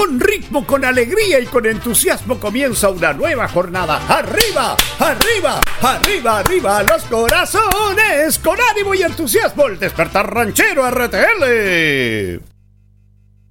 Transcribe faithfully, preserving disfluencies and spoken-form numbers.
Con ritmo, con alegría y con entusiasmo comienza una nueva jornada. ¡Arriba, arriba, arriba, arriba los corazones! Con ánimo y entusiasmo el Despertar Ranchero R T L.